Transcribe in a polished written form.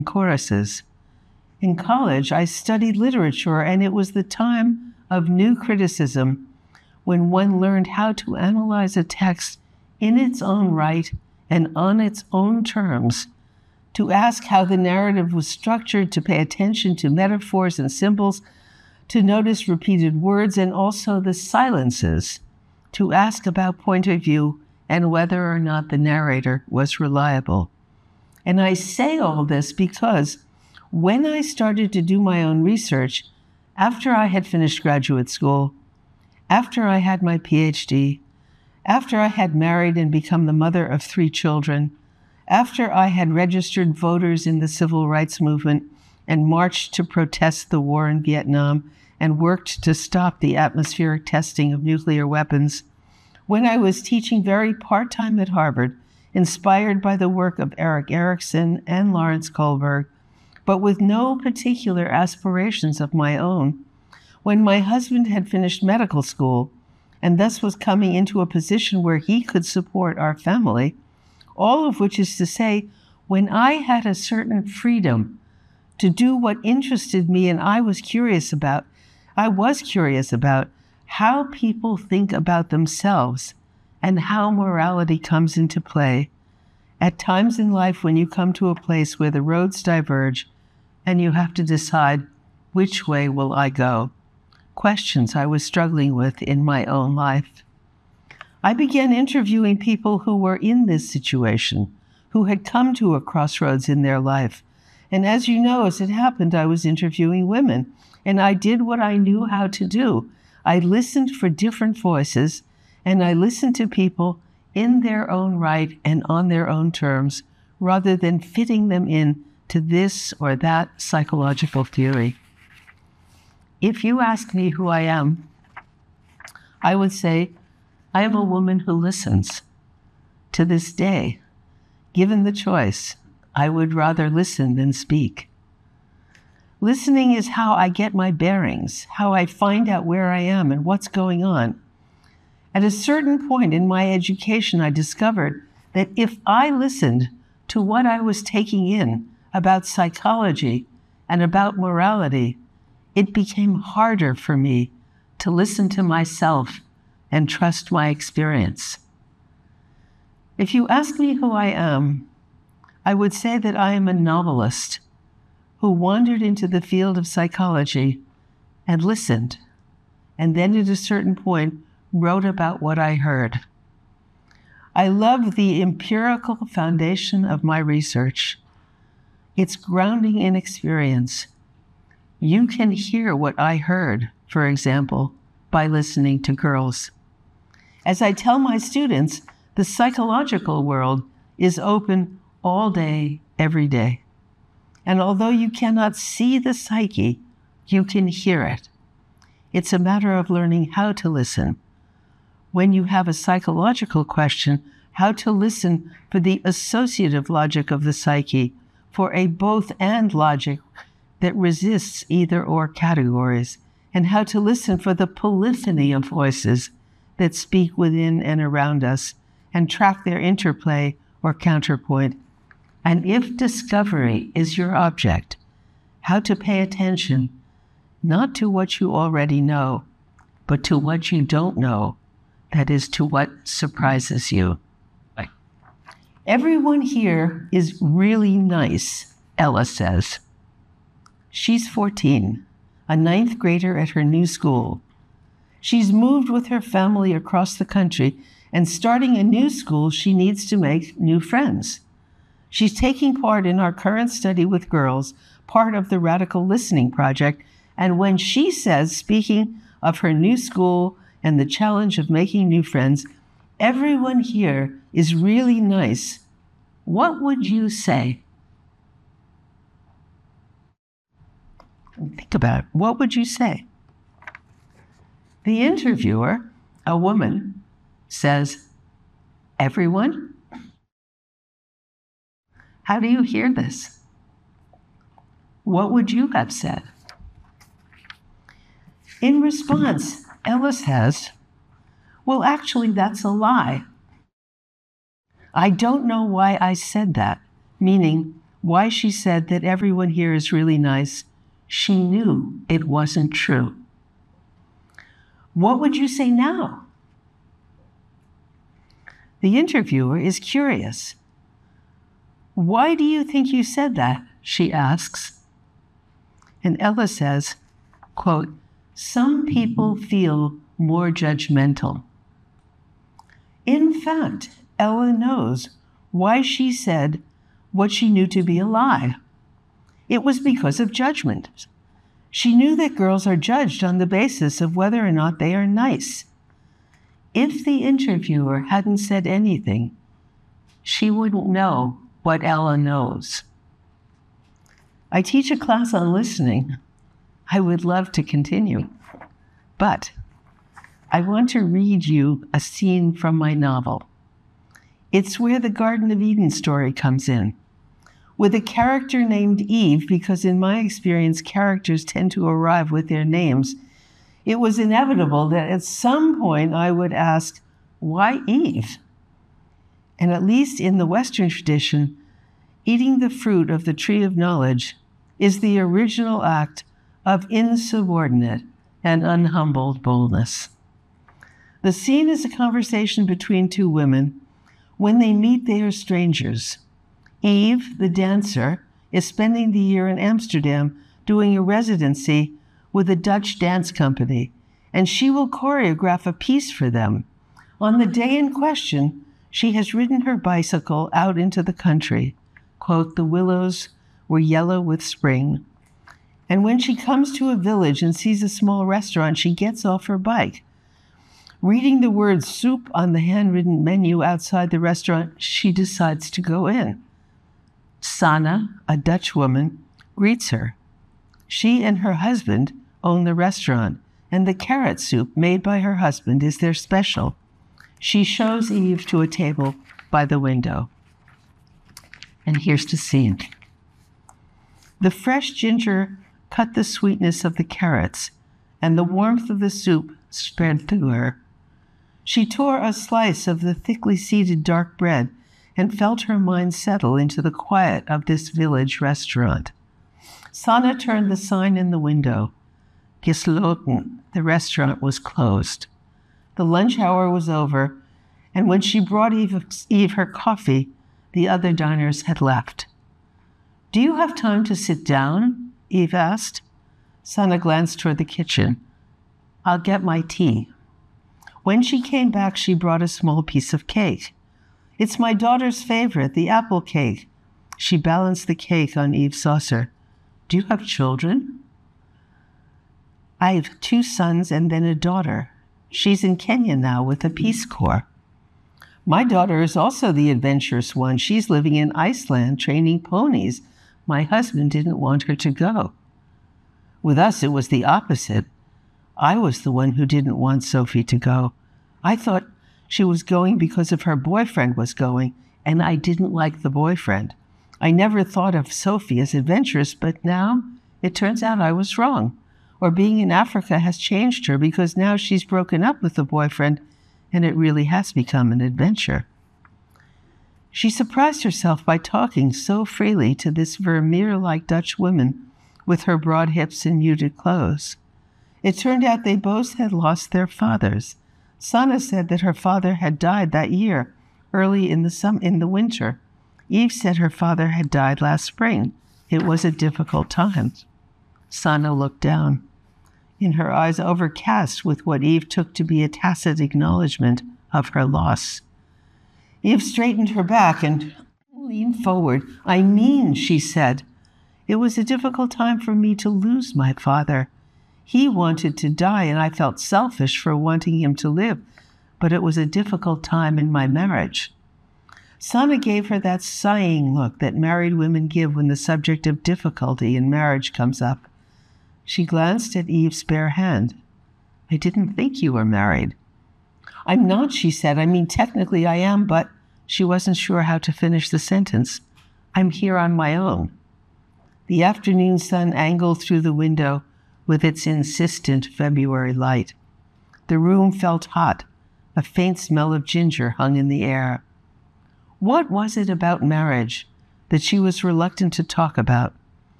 choruses. In college, I studied literature, and it was the time of new criticism when one learned how to analyze a text in its own right and on its own terms, to ask how the narrative was structured, to pay attention to metaphors and symbols, to notice repeated words and also the silences, to ask about point of view and whether or not the narrator was reliable. And I say all this because when I started to do my own research, after I had finished graduate school, after I had my PhD, after I had married and become the mother of 3 children, after I had registered voters in the civil rights movement and marched to protest the war in Vietnam and worked to stop the atmospheric testing of nuclear weapons, when I was teaching very part-time at Harvard, inspired by the work of Erik Erikson and Lawrence Kohlberg, but with no particular aspirations of my own, when my husband had finished medical school and thus was coming into a position where he could support our family, all of which is to say, when I had a certain freedom to do what interested me and I was curious about how people think about themselves and how morality comes into play. At times in life when you come to a place where the roads diverge and you have to decide, which way will I go? Questions I was struggling with in my own life. I began interviewing people who were in this situation, who had come to a crossroads in their life. And as you know, as it happened, I was interviewing women, and I did what I knew how to do. I listened for different voices, and I listened to people in their own right and on their own terms, rather than fitting them in to this or that psychological theory. If you ask me who I am, I would say I am a woman who listens. To this day, given the choice, I would rather listen than speak. Listening is how I get my bearings, how I find out where I am and what's going on. At a certain point in my education, I discovered that if I listened to what I was taking in about psychology and about morality, it became harder for me to listen to myself and trust my experience. If you ask me who I am, I would say that I am a novelist who wandered into the field of psychology and listened, and then at a certain point wrote about what I heard. I love the empirical foundation of my research. It's grounding in experience. You can hear what I heard, for example, by listening to girls. As I tell my students, the psychological world is open all day, every day. And although you cannot see the psyche, you can hear it. It's a matter of learning how to listen. When you have a psychological question, how to listen for the associative logic of the psyche, for a both-and logic that resists either-or categories, and how to listen for the polyphony of voices that speak within and around us and track their interplay or counterpoint. And if discovery is your object, how to pay attention not to what you already know, but to what you don't know, that is, to what surprises you. Right. Everyone here is really nice, Ella says. She's 14, a 9th grader at her new school. She's moved with her family across the country, and starting a new school, she needs to make new friends. She's taking part in our current study with girls, part of the Radical Listening Project, and when she says, speaking of her new school and the challenge of making new friends, everyone here is really nice, what would you say? Think about it. What would you say? The interviewer, a woman, says, everyone? How do you hear this? What would you have said? In response, Ella says, well, actually, that's a lie. I don't know why I said that, meaning, why she said that everyone here is really nice, she knew it wasn't true. What would you say now? The interviewer is curious. Why do you think you said that? She asks. And Ella says, quote, some people feel more judgmental. In fact, Ella knows why she said what she knew to be a lie. It was because of judgment. She knew that girls are judged on the basis of whether or not they are nice. If the interviewer hadn't said anything, she wouldn't know what Ella knows. I teach a class on listening. I would love to continue, but I want to read you a scene from my novel. It's where the Garden of Eden story comes in, with a character named Eve, because in my experience, characters tend to arrive with their names. It was inevitable that at some point I would ask, why Eve? And at least in the Western tradition, eating the fruit of the tree of knowledge is the original act of insubordinate and unhumbled boldness. The scene is a conversation between two women. When they meet, they are strangers. Eve, the dancer, is spending the year in Amsterdam doing a residency with a Dutch dance company, and she will choreograph a piece for them. On the day in question, she has ridden her bicycle out into the country. Quote, the willows were yellow with spring. And when she comes to a village and sees a small restaurant, she gets off her bike. Reading the word soup on the handwritten menu outside the restaurant, she decides to go in. Sana, a Dutch woman, greets her. She and her husband own the restaurant, and the carrot soup made by her husband is their special. She shows Eve to a table by the window. And here's the scene. The fresh ginger cut the sweetness of the carrots, and the warmth of the soup spread through her. She tore a slice of the thickly seeded dark bread and felt her mind settle into the quiet of this village restaurant. Sana turned the sign in the window. Gesloten, the restaurant was closed. The lunch hour was over, and when she brought Eve her coffee, the other diners had left. Do you have time to sit down? Eve asked. Sana glanced toward the kitchen. I'll get my tea. When she came back, she brought a small piece of cake. It's my daughter's favorite, the apple cake. She balanced the cake on Eve's saucer. Do you have children? I have 2 sons and then a daughter. She's in Kenya now with the Peace Corps. My daughter is also the adventurous one. She's living in Iceland training ponies. My husband didn't want her to go. With us, it was the opposite. I was the one who didn't want Sophie to go. I thought she was going because of her boyfriend was going, and I didn't like the boyfriend. I never thought of Sophie as adventurous, but now it turns out I was wrong. Or being in Africa has changed her because now she's broken up with the boyfriend, and it really has become an adventure. She surprised herself by talking so freely to this Vermeer-like Dutch woman with her broad hips and muted clothes. It turned out they both had lost their fathers. Sana said that her father had died that year, early in the winter. Eve said her father had died last spring. It was a difficult time. Sana looked down, in her eyes overcast with what Eve took to be a tacit acknowledgement of her loss. Eve straightened her back and leaned forward. I mean, she said, it was a difficult time for me to lose my father. He wanted to die, and I felt selfish for wanting him to live, but it was a difficult time in my marriage. Sana gave her that sighing look that married women give when the subject of difficulty in marriage comes up. She glanced at Eve's bare hand. I didn't think you were married. I'm not, she said. I mean, technically I am, but she wasn't sure how to finish the sentence. I'm here on my own. The afternoon sun angled through the window with its insistent February light. The room felt hot. A faint smell of ginger hung in the air. What was it about marriage that she was reluctant to talk about.